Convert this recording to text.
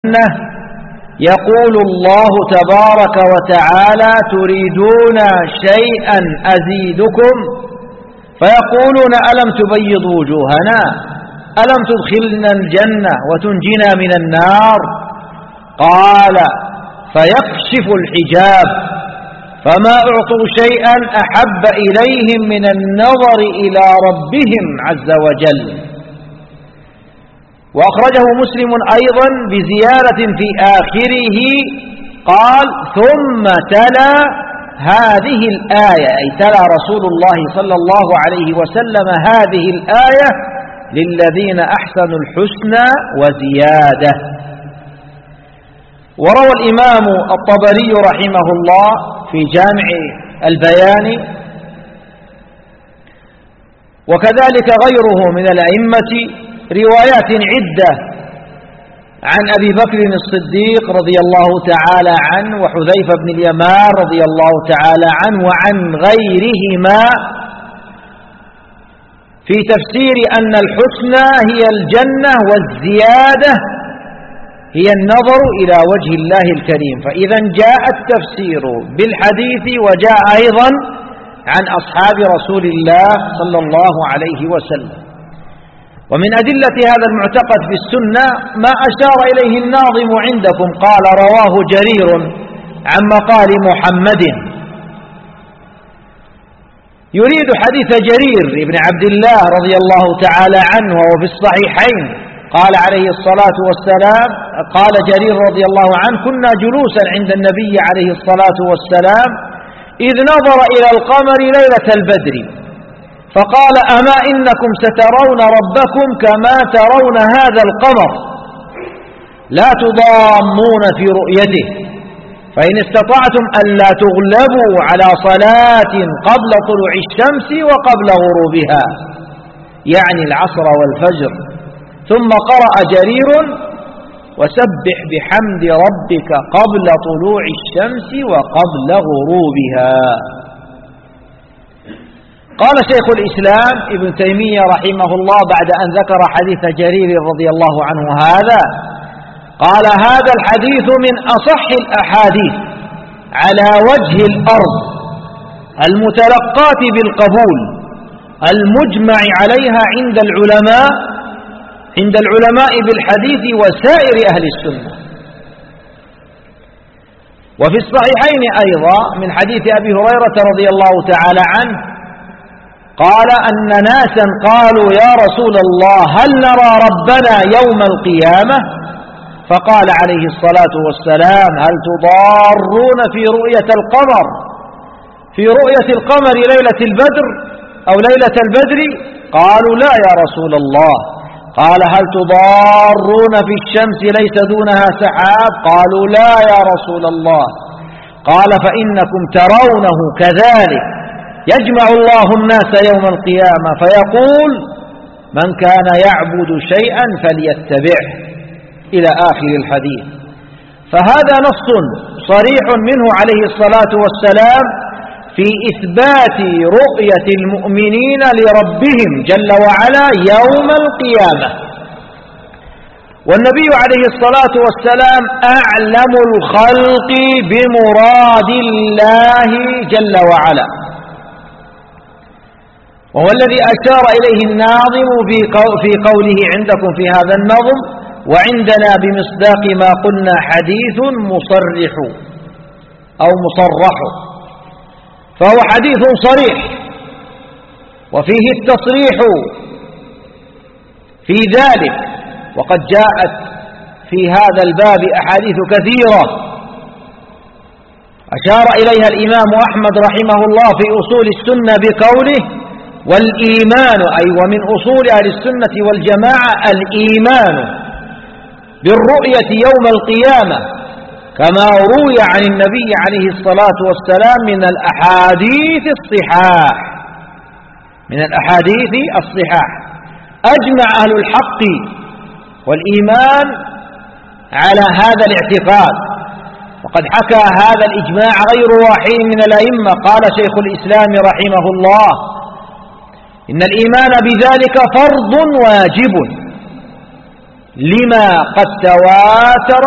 يقول الله تبارك وتعالى تريدون شيئا أزيدكم فيقولون ألم تبيض وجوهنا ألم تدخلنا الجنة وتنجنا من النار قال فيكشف الحجاب فما أعطوا شيئا أحب إليهم من النظر إلى ربهم عز وجل. وأخرجه مسلم أيضا بزيارة في آخره قال ثم تلا هذه الآية، أي تلا رسول الله صلى الله عليه وسلم هذه الآية للذين أحسنوا الحسنى وزيادة. وروى الإمام الطبري رحمه الله في جامع البيان وكذلك غيره من الأئمة روايات عدة عن أبي بكر الصديق رضي الله تعالى عنه وحذيفة بن اليمان رضي الله تعالى عنه وعن غيرهما في تفسير أن الحسنى هي الجنة والزيادة هي النظر إلى وجه الله الكريم. فإذا جاء التفسير بالحديث وجاء أيضا عن أصحاب رسول الله صلى الله عليه وسلم. ومن أدلة هذا المعتقد في السنة ما أشار إليه الناظم عندكم قال رواه جرير عن مقال محمد، يريد حديث جرير بن عبد الله رضي الله تعالى عنه وهو في الصحيحين قال عليه الصلاة والسلام قال جرير رضي الله عنه كنا جلوسا عند النبي عليه الصلاة والسلام إذ نظر إلى القمر ليلة البدر فقال أما إنكم سترون ربكم كما ترون هذا القمر لا تضامون في رؤيته فإن استطعتم ألا تغلبوا على صلاة قبل طلوع الشمس وقبل غروبها، يعني العصر والفجر. ثم قرأ جرير وسبح بحمد ربك قبل طلوع الشمس وقبل غروبها. قال شيخ الإسلام ابن تيمية رحمه الله بعد أن ذكر حديث جرير رضي الله عنه هذا قال هذا الحديث من أصح الأحاديث على وجه الأرض المتلقاة بالقبول المجمع عليها عند العلماء بالحديث وسائر أهل السنة. وفي الصحيحين أيضا من حديث أبي هريرة رضي الله تعالى عنه قال أن ناسا قالوا يا رسول الله هل نرى ربنا يوم القيامة؟ فقال عليه الصلاة والسلام هل تضارون في رؤية القمر ليلة البدر أو ليلة البدر؟ قالوا لا يا رسول الله. قال هل تضارون في الشمس ليس دونها سحاب؟ قالوا لا يا رسول الله. قال فإنكم ترونه كذلك يجمع الله الناس يوم القيامة فيقول من كان يعبد شيئا فليتبعه إلى آخر الحديث. فهذا نص صريح منه عليه الصلاة والسلام في إثبات رؤية المؤمنين لربهم جل وعلا يوم القيامة. والنبي عليه الصلاة والسلام أعلم الخلق بمراد الله جل وعلا، وهو الذي أشار إليه الناظم في قوله عندكم في هذا النظم وعندنا بمصداق ما قلنا حديث مصرح أو مصرح، فهو حديث صريح وفيه التصريح في ذلك. وقد جاءت في هذا الباب أحاديث كثيرة أشار إليها الإمام أحمد رحمه الله في أصول السنة بقوله والإيمان أي ومن أصول أهل السنة والجماعة الإيمان بالرؤية يوم القيامة كما روي عن النبي عليه الصلاة والسلام من الأحاديث الصحاح. أجمع أهل الحق والإيمان على هذا الاعتقاد، وقد حكى هذا الإجماع غير واحد من الأئمة. قال شيخ الإسلام رحمه الله إن الإيمان بذلك فرض واجب لما قد تواتر